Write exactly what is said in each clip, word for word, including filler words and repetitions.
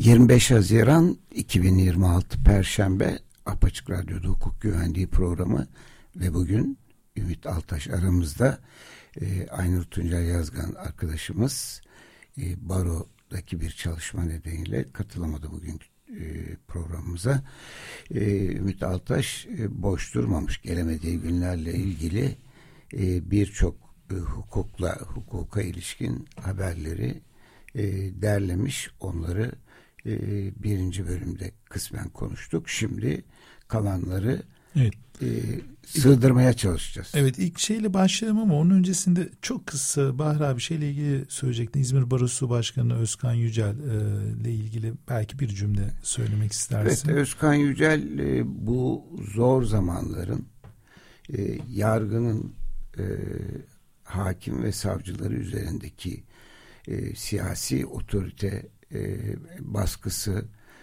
yirmi beş Haziran iki bin yirmi altı Perşembe, Apaçık Radyo'da hukuk güvenliği programı ve bugün Ümit Altaş aramızda. e, Aynur Tuncay Yazgan arkadaşımız e, Baro'daki bir çalışma nedeniyle katılamadı bugün e, programımıza. e, Ümit Altaş e, boş durmamış, gelemediği günlerle ilgili e, birçok e, hukukla hukuka ilişkin haberleri e, derlemiş. Onları e, birinci bölümde kısmen konuştuk. Şimdi kalanları evet. e, sığdırmaya çalışacağız. Evet, ilk şeyle başlayalım ama onun öncesinde çok kısa Bahri abi şeyle ilgili söyleyecektim. İzmir Barosu Başkanı Özkan Yücel e, ile ilgili belki bir cümle söylemek istersin. Evet, Özkan Yücel e, bu zor zamanların e, yargının e, hakim ve savcıları üzerindeki e, siyasi otorite e, baskısına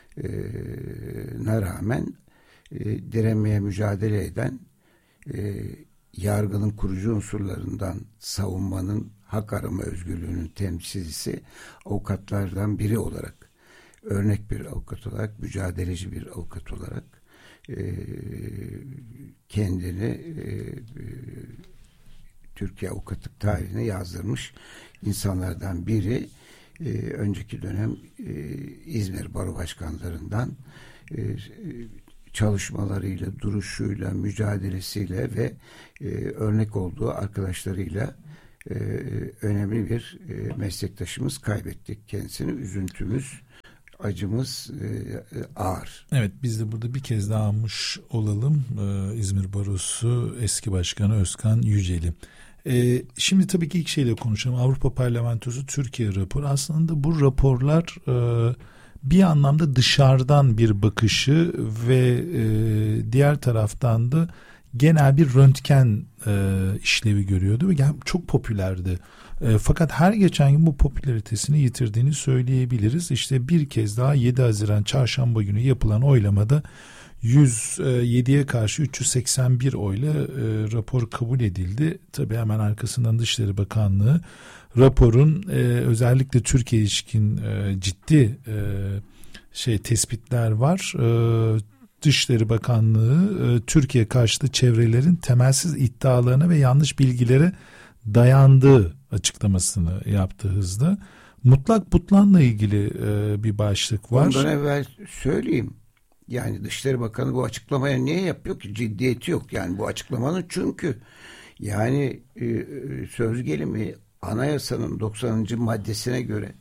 rağmen e, direnmeye mücadele eden e, yargının kurucu unsurlarından savunmanın, hak arama özgürlüğünün temsilcisi avukatlardan biri olarak, örnek bir avukat olarak, mücadeleci bir avukat olarak e, kendini e, Türkiye avukatlık tarihine yazdırmış insanlardan biri. Ee, önceki dönem e, İzmir Baro Başkanlarından e, çalışmalarıyla, duruşuyla, mücadelesiyle ve e, örnek olduğu arkadaşlarıyla e, önemli bir e, meslektaşımız, kaybettik kendisini. Üzüntümüz, acımız e, ağır. Evet, biz de burada bir kez daha almış olalım ee, İzmir Barosu eski başkanı Özkan Yücel'i. Ee, şimdi tabii ki ilk şeyle konuşalım. Avrupa Parlamentosu Türkiye raporu. Aslında bu raporlar e, bir anlamda dışarıdan bir bakışı ve e, diğer taraftan da genel bir röntgen e, işlevi görüyordu ve yani çok popülerdi. E, fakat her geçen gün bu popülaritesini yitirdiğini söyleyebiliriz. İşte bir kez daha yedi Haziran Çarşamba günü yapılan oylamada yüz yediye karşı üç yüz seksen bir oyla e, rapor kabul edildi. Tabii hemen arkasından Dışişleri Bakanlığı raporun e, özellikle Türkiye ilişkin e, ciddi e, şey tespitler var. E, Dışişleri Bakanlığı e, Türkiye karşıtı çevrelerin temelsiz iddialarına ve yanlış bilgilere dayandığı açıklamasını yaptı hızla. Mutlak butlanla ilgili e, bir başlık var. Ondan evvel söyleyeyim. Yani Dışişleri Bakanı bu açıklamaya niye yapıyor ki? Ciddiyeti yok yani bu açıklamanın, çünkü yani e, söz gelimi anayasanın doksanıncı maddesine göre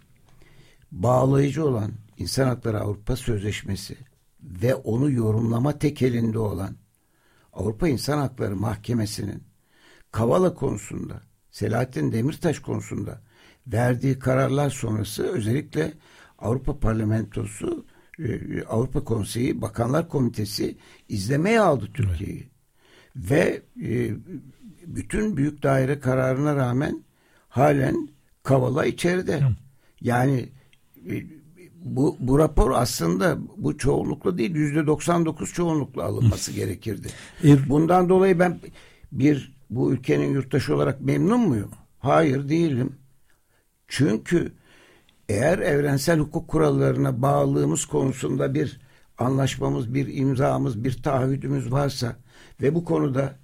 bağlayıcı olan İnsan Hakları Avrupa Sözleşmesi ve onu yorumlama tekelinde olan Avrupa İnsan Hakları Mahkemesi'nin Kavala konusunda, Selahattin Demirtaş konusunda verdiği kararlar sonrası özellikle Avrupa Parlamentosu, Avrupa Konseyi, Bakanlar Komitesi izlemeye aldı Türkiye'yi. Evet. Ve e, bütün büyük daire kararına rağmen halen Kavala içeride. Hı. Yani e, bu, bu rapor aslında bu çoğunlukla değil, yüzde doksan dokuz çoğunlukla alınması Hı. gerekirdi. Er, Bundan dolayı ben bir bu ülkenin yurttaşı olarak memnun muyum? Hayır, değilim. Çünkü eğer evrensel hukuk kurallarına bağlılığımız konusunda bir anlaşmamız, bir imzamız, bir taahhüdümüz varsa ve bu konuda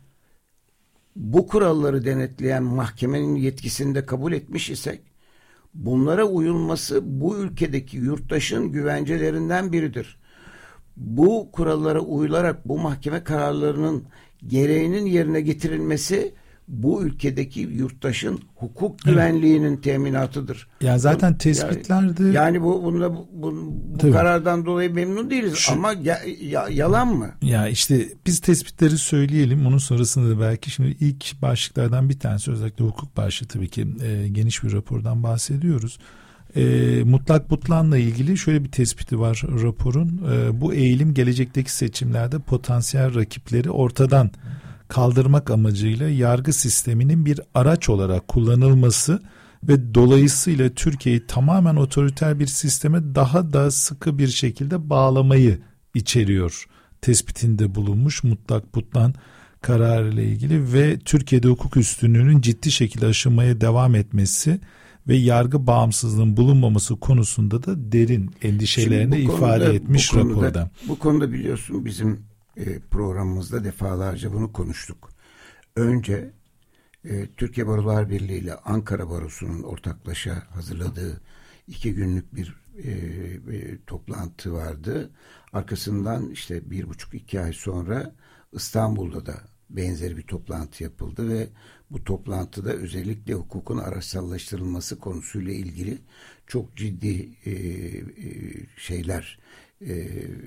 bu kuralları denetleyen mahkemenin yetkisini de kabul etmiş isek, bunlara uyulması bu ülkedeki yurttaşın güvencelerinden biridir. Bu kurallara uyularak bu mahkeme kararlarının gereğinin yerine getirilmesi bu ülkedeki yurttaşın hukuk güvenliğinin evet. teminatıdır. Ya zaten tespitlerde yani, yani bu bunda bu, bu, bu karardan dolayı memnun değiliz. Şu, ama ya, ya, yalan mı? Ya işte biz tespitleri söyleyelim. Onun sonrasında da belki şimdi ilk başlıklardan bir tanesi, özellikle hukuk başlığı, tabii ki e, geniş bir rapordan bahsediyoruz. E, mutlak butlanla ilgili şöyle bir tespiti var raporun. E, bu eğilim gelecekteki seçimlerde potansiyel rakipleri ortadan kaldırmak amacıyla yargı sisteminin bir araç olarak kullanılması ve dolayısıyla Türkiye'yi tamamen otoriter bir sisteme daha da sıkı bir şekilde bağlamayı içeriyor tespitinde bulunmuş mutlak butlan kararı ile ilgili ve Türkiye'de hukuk üstünlüğünün ciddi şekilde aşılmaya devam etmesi ve yargı bağımsızlığının bulunmaması konusunda da derin endişelerini konuda, ifade etmiş bu konuda, raporda. Bu konuda biliyorsun bizim e, programımızda defalarca bunu konuştuk. Önce e, Türkiye Barolar Birliği ile Ankara Barosu'nun ortaklaşa hazırladığı iki günlük bir e, e, toplantı vardı. Arkasından işte bir buçuk iki ay sonra İstanbul'da da benzeri bir toplantı yapıldı ve bu toplantıda özellikle hukukun araçsallaştırılması konusuyla ilgili çok ciddi e, e, şeyler, e,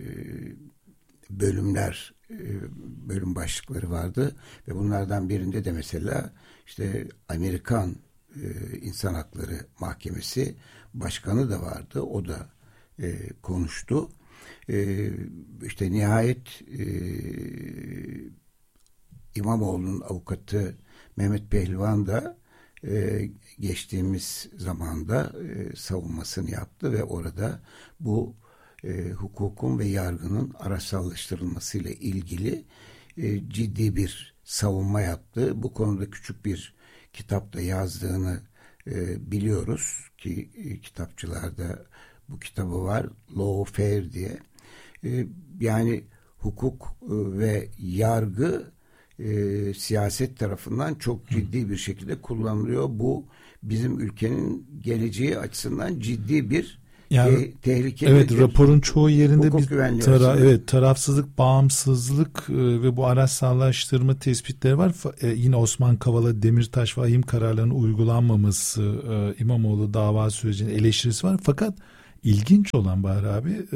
bölümler, e, bölüm başlıkları vardı ve bunlardan birinde de mesela işte Amerikan e, İnsan Hakları Mahkemesi Başkanı da vardı. O da e, konuştu. E, işte nihayet e, İmamoğlu'nun avukatı Mehmet Pehlivan da e, geçtiğimiz zamanda e, savunmasını yaptı ve orada bu e, hukukun ve yargının araçsallaştırılmasıyla ilgili e, ciddi bir savunma yaptı. Bu konuda küçük bir kitapta yazdığını e, biliyoruz ki e, kitapçılarda bu kitabı var. Law Fair diye. E, yani hukuk e, ve yargı E, siyaset tarafından çok ciddi bir şekilde kullanılıyor. Bu bizim ülkenin geleceği açısından ciddi bir yani, te- tehlike. Evet, raporun çoğu yerinde hukuk bir tara- evet, tarafsızlık, bağımsızlık e, ve bu araçsallaştırma tespitleri var. E, yine Osman Kavala, Demirtaş ve ahim kararlarının uygulanmaması, e, İmamoğlu dava sürecinin eleştirisi var. Fakat ilginç olan Bahri abi, e,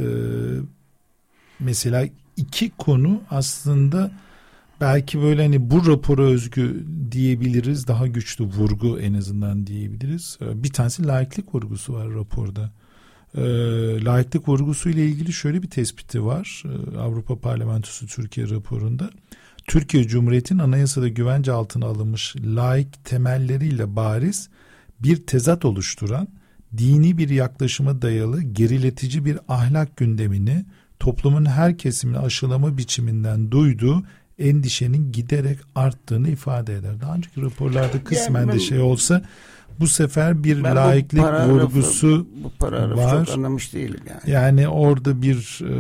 mesela iki konu aslında belki böyle hani bu rapora özgü diyebiliriz, daha güçlü vurgu en azından diyebiliriz. Bir tanesi laiklik vurgusu var raporda. E, laiklik vurgusu ile ilgili şöyle bir tespiti var e, Avrupa Parlamentosu Türkiye raporunda. Türkiye Cumhuriyeti'nin anayasada güvence altına alınmış laik temelleriyle bariz bir tezat oluşturan dini bir yaklaşıma dayalı geriletici bir ahlak gündemini toplumun her kesimine aşılama biçiminden duyduğu endişenin giderek arttığını ifade eder. Daha önceki raporlarda kısmen yani ben, de şey olsa bu sefer bir laiklik vurgusu bu var. Çok anlamış değilim yani. Yani orada bir e,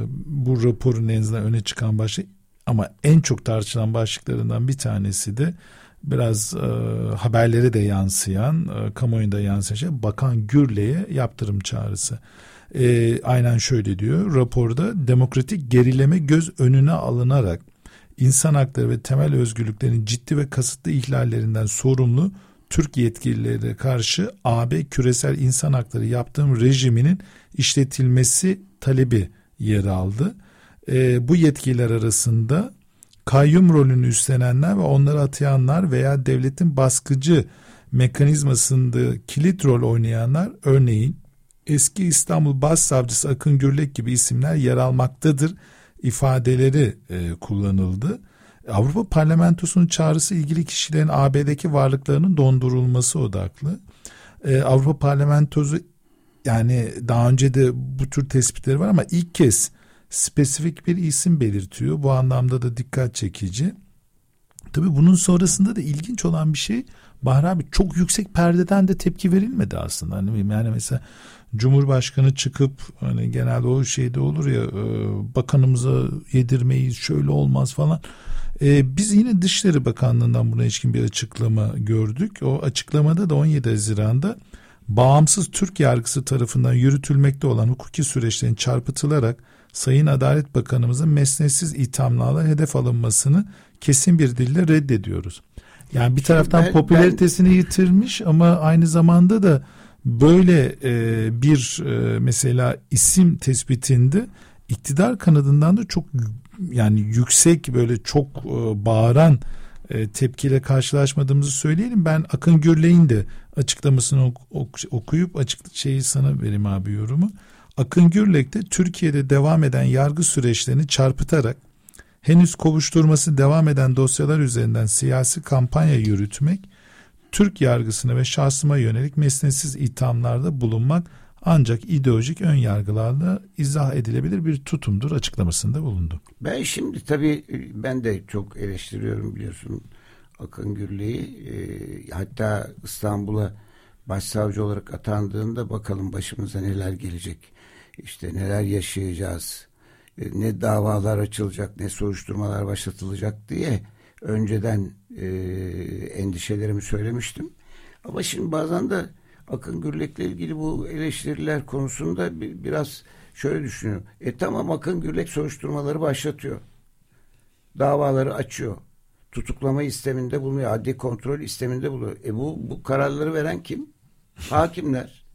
bu raporun en azından öne çıkan başlık ama en çok tartışılan başlıklarından bir tanesi de biraz e, haberlere de yansıyan, e, kamuoyunda yansıyan şey, Bakan Gürley'e yaptırım çağrısı. E, aynen şöyle diyor raporda: demokratik gerileme göz önüne alınarak İnsan hakları ve temel özgürlüklerin ciddi ve kasıtlı ihlallerinden sorumlu Türk yetkililere karşı A B küresel insan hakları yaptırım rejiminin işletilmesi talebi yer aldı. E, bu yetkililer arasında kayyum rolünü üstlenenler ve onları atayanlar veya devletin baskıcı mekanizmasında kilit rol oynayanlar, örneğin eski İstanbul Başsavcısı Akın Gürlek gibi isimler yer almaktadır ifadeleri e, kullanıldı. Avrupa Parlamentosu'nun çağrısı ilgili kişilerin A B'deki varlıklarının dondurulması odaklı. E, Avrupa Parlamentosu, yani daha önce de bu tür tespitleri var ama ilk kez spesifik bir isim belirtiyor. Bu anlamda da dikkat çekici. Tabii bunun sonrasında da ilginç olan bir şey, Bahri abi, çok yüksek perdeden de tepki verilmedi aslında. Hani yani mesela Cumhurbaşkanı çıkıp hani genelde o şeyde olur ya, bakanımıza yedirmeyiz, şöyle olmaz falan. Ee, biz yine Dışişleri Bakanlığı'ndan buna ilişkin bir açıklama gördük. O açıklamada da on yedi Haziran'da bağımsız Türk yargısı tarafından yürütülmekte olan hukuki süreçlerin çarpıtılarak Sayın Adalet Bakanımızın mesnetsiz ithamlarla hedef alınmasını kesin bir dille reddediyoruz. Yani bir taraftan ben, popülaritesini ben... yitirmiş ama aynı zamanda da böyle e, bir e, mesela isim tespitinde iktidar kanadından da çok yani yüksek, böyle çok e, bağıran e, tepkiyle karşılaşmadığımızı söyleyelim. Ben Akın Gürlek'in de açıklamasını ok, ok, okuyup açık şeyi sana vereyim abi, yorumu. Akın Gürlek de Türkiye'de devam eden yargı süreçlerini çarpıtarak henüz kovuşturması devam eden dosyalar üzerinden siyasi kampanya yürütmek, Türk yargısına ve şahsıma yönelik mesnetsiz ithamlarda bulunmak ancak ideolojik ön yargılarla izah edilebilir bir tutumdur açıklamasında bulundu. Ben şimdi tabii ben de çok eleştiriyorum biliyorsun Akın Gürlek'i. E, hatta İstanbul'a başsavcı olarak atandığında bakalım başımıza neler gelecek. İşte neler yaşayacağız. Ne davalar açılacak, ne soruşturmalar başlatılacak diye önceden e, endişelerimi söylemiştim. Ama şimdi bazen de Akın Gürlek'le ilgili bu eleştiriler konusunda bir, biraz şöyle düşünüyorum. E tamam, Akın Gürlek soruşturmaları başlatıyor. Davaları açıyor. Tutuklama isteminde bulunuyor. Adli kontrol isteminde bulunuyor. E bu, bu kararları veren kim? Hakimler.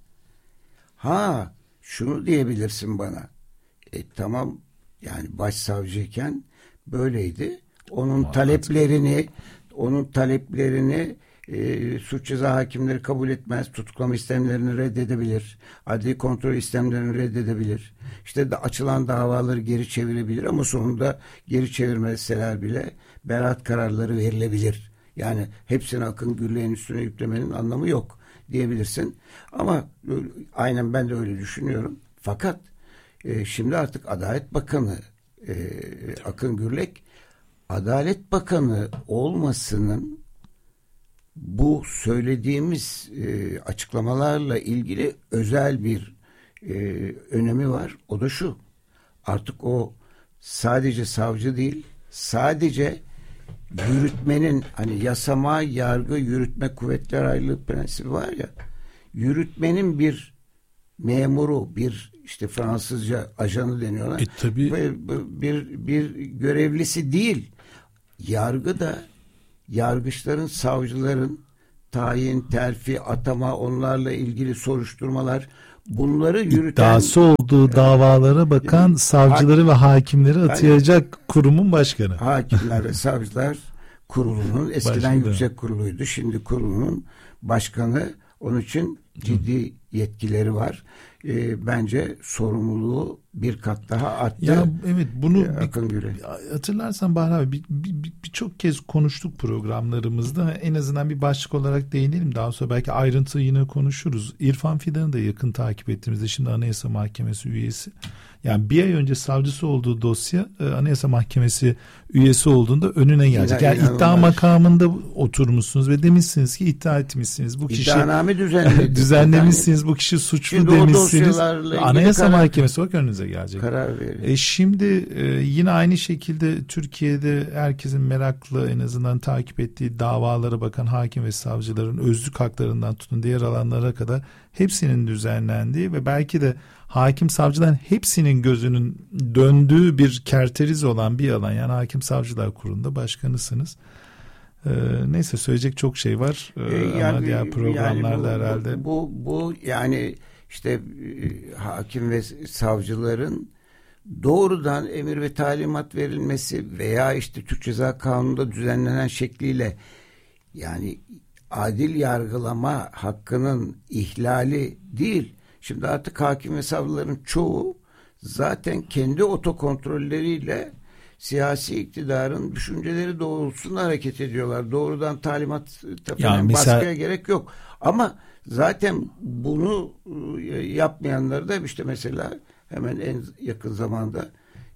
Ha, şunu diyebilirsin bana. E tamam, yani başsavcıyken böyleydi. Onun Muhakkak. taleplerini onun taleplerini e, suç ceza hakimleri kabul etmez. Tutuklama istemlerini reddedebilir. Adli kontrol istemlerini reddedebilir. İşte de açılan davaları geri çevirebilir ama sonunda geri çevirmeseler bile beraat kararları verilebilir. Yani hepsini Akın Gürlek'in üstüne yüklemenin anlamı yok diyebilirsin. Ama aynen ben de öyle düşünüyorum. Fakat e, şimdi artık Adalet Bakanı e, Akın Gürlek, Adalet Bakanı olmasının bu söylediğimiz e, açıklamalarla ilgili özel bir e, önemi var. O da şu: artık o sadece savcı değil, sadece yürütmenin, hani yasama, yargı, yürütme kuvvetler ayrılığı prensibi var ya, yürütmenin bir memuru, bir işte Fransızca ajanı deniyorlar. E, tabii. Bir, bir görevlisi değil. Yargı da yargıçların, savcıların tayin, terfi, atama, onlarla ilgili soruşturmalar, bunları yürüten, iddiası olduğu davalara bakan savcıları ha, ve hakimleri atayacak yani, kurumun başkanı. Hakimler ve Savcılar Kurulu'nun eskiden Başında. Yüksek Kurulu'ydu. Şimdi kurulunun başkanı. Onun için ciddi yetkileri var. E, bence sorumluluğu bir kat daha arttı. Ya evet, bunu e, Akın Gürlek. Hatırlarsan Bahri abi birçok bir, bir kez konuştuk programlarımızda. En azından bir başlık olarak değinelim. Daha sonra belki ayrıntı yine konuşuruz. İrfan Fidan'ı da yakın takip ettiğimizde, şimdi Anayasa Mahkemesi üyesi. Yani bir ay önce savcısı olduğu dosya Anayasa Mahkemesi üyesi olduğunda önüne gelecek. Yani İnanılmaz. iddia makamında oturmuşsunuz ve demişsiniz ki iddia etmişsiniz. Bu kişi İddianame düzenledik. düzenlemişsiniz. Bu kişi suçlu şimdi demişsiniz. Anayasa karar, Mahkemesi bak önünüze gelecek. Karar veriyor. E şimdi e, yine aynı şekilde Türkiye'de herkesin meraklı, en azından takip ettiği davalara bakan hakim ve savcıların özlük haklarından tutun diğer alanlara kadar hepsinin düzenlendiği ve belki de hakim savcıların hepsinin gözünün döndüğü bir kerteriz olan bir alan. Yani Hakim Savcılar Kurulu'nda başkanısınız. Ee, neyse, söyleyecek çok şey var. Ee, yani, ama diğer programlarda yani bu, herhalde. Bu, bu yani işte e, hakim ve savcıların doğrudan emir ve talimat verilmesi veya işte Türk Ceza Kanunu'nda düzenlenen şekliyle, yani adil yargılama hakkının ihlali değil. Şimdi artık hakim ve savcıların çoğu zaten kendi otokontrolleriyle siyasi iktidarın düşünceleri doğrultusunda hareket ediyorlar. Doğrudan talimat yani mesela, baskıya gerek yok. Ama zaten bunu yapmayanları da işte mesela hemen en yakın zamanda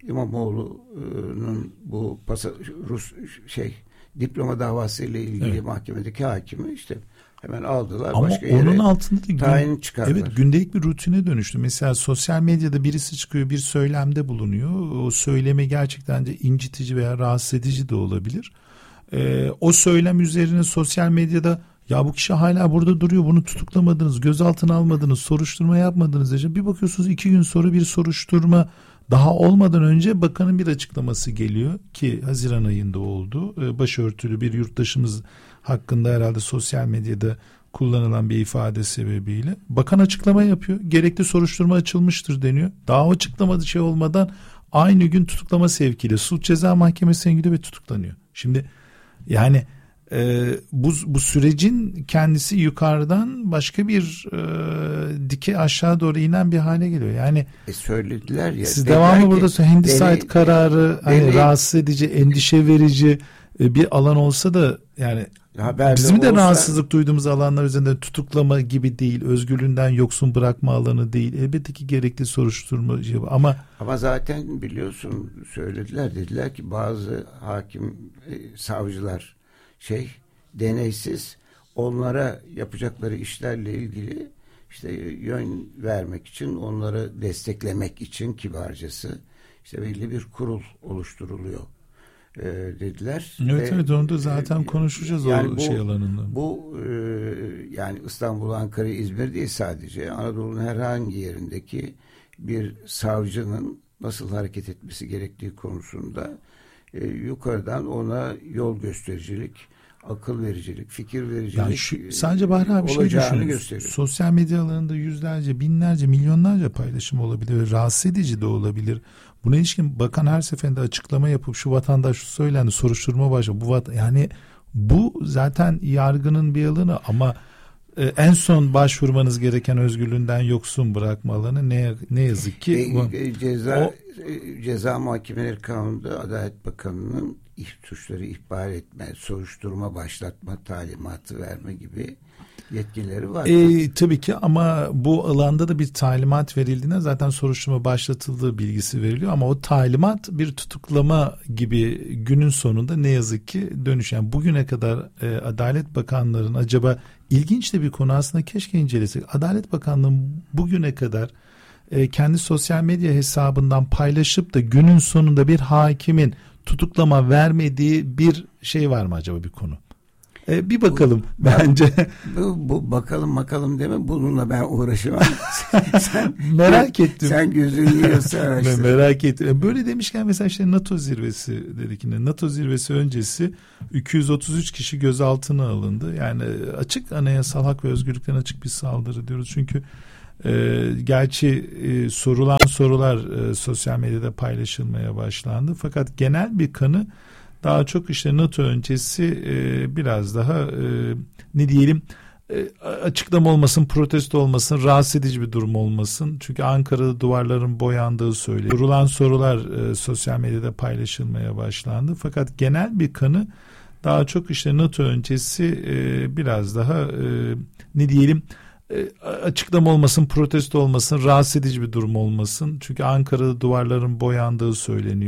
İmamoğlu'nun bu pasa, Rus şey diploma davası ile ilgili evet. mahkemedeki hakimi işte hemen aldılar. Ama başka onun altında da tayin çıkardılar. Evet, gündelik bir rutine dönüştü. Mesela sosyal medyada birisi çıkıyor, bir söylemde bulunuyor. O söylemi gerçekten de incitici veya rahatsız edici de olabilir. Ee, o söylem üzerine sosyal medyada ya bu kişi hala burada duruyor, bunu tutuklamadınız, gözaltına almadınız, soruşturma yapmadınız diyeceğim. Bir bakıyorsunuz iki gün sonra bir soruşturma daha olmadan önce bakanın bir açıklaması geliyor ki Haziran ayında oldu. Ee, başörtülü bir yurttaşımız hakkında herhalde sosyal medyada kullanılan bir ifade sebebiyle bakan açıklama yapıyor. Gerekli soruşturma açılmıştır deniyor. Daha o açıklamadığı şey olmadan aynı gün tutuklama sevkiyle suç ceza mahkemesine gidiyor ve tutuklanıyor. Şimdi yani e, bu, bu sürecin kendisi yukarıdan başka bir e, dike aşağı doğru inen bir hale geliyor. Yani e söylediler ya. Siz devamlı burada Handyside kararı hani deney, rahatsız edici, endişe verici bir alan olsa da yani Haberde bizim de olsa, rahatsızlık duyduğumuz alanlar üzerinde tutuklama gibi değil, özgürlüğünden yoksun bırakma alanı değil. Elbette ki gerekli soruşturma ama ama zaten biliyorsun söylediler, dediler ki bazı hakim e, savcılar şey deneysiz onlara yapacakları işlerle ilgili işte yön vermek için, onları desteklemek için kibarcası işte belli bir kurul oluşturuluyor e, dediler. Evet, Ve, evet onu da zaten e, konuşacağız yani o bu, şey alanında. Bu e, yani İstanbul, Ankara, İzmir değil, sadece Anadolu'nun herhangi yerindeki bir savcının nasıl hareket etmesi gerektiği konusunda e, yukarıdan ona yol göstericilik, akıl vericilik, fikir vericilik yani şu, sadece Bahri abi şey düşünün. Sosyal medya alanında yüzlerce, binlerce, milyonlarca paylaşım olabilir. Rahatsız edici de olabilir. Buna ilişkin bakan her seferinde açıklama yapıp şu vatandaş şu söylendi, soruşturma başladı. Bu vat- yani bu zaten yargının bir alanı ama e, en son başvurmanız gereken özgürlüğünden yoksun bırakma alanı ne ne yazık ki e, e, ceza o, e, ceza muhakemeleri kanununda Adalet Bakanı'nın suçları ihbar etme, soruşturma başlatma talimatı verme gibi yetkileri var. E, tabii ki ama bu alanda da bir talimat verildiğinde zaten soruşturma başlatıldığı bilgisi veriliyor ama o talimat bir tutuklama gibi günün sonunda ne yazık ki dönüş. Yani bugüne kadar e, Adalet Bakanlığı'nın acaba ilginç de bir konu aslında, keşke incelesek. Adalet Bakanlığı'nın bugüne kadar e, kendi sosyal medya hesabından paylaşıp da günün sonunda bir hakimin tutuklama vermediği bir şey var mı acaba, bir konu? Ee, bir bakalım bu, bence. Bu, bu bakalım bakalım deme, bununla ben uğraşamam. sen, merak ettim. Sen gözünü yiyorsa araştır. Merak ettim. Böyle demişken mesela işte NATO zirvesi dedik yine. NATO zirvesi öncesi iki yüz otuz üç kişi gözaltına alındı. Yani açık anayasal hak ve özgürlüklerine açık bir saldırı diyoruz. Çünkü e, gerçi e, sorulan sorular e, sosyal medyada paylaşılmaya başlandı. Fakat genel bir kanı daha çok işte NATO öncesi e, biraz daha e, ne diyelim e, açıklama olmasın, protesto olmasın, rahatsız edici bir durum olmasın. Çünkü Ankara'da duvarların boyandığı söyleniyor. Sorulan sorular e, sosyal medyada paylaşılmaya başlandı. Fakat genel bir kanı daha çok işte NATO öncesi e, biraz daha e, ne diyelim açıklama olmasın, protesto olmasın, rahatsız edici bir durum olmasın. Çünkü Ankara'da duvarların boyandığı söyleniyor.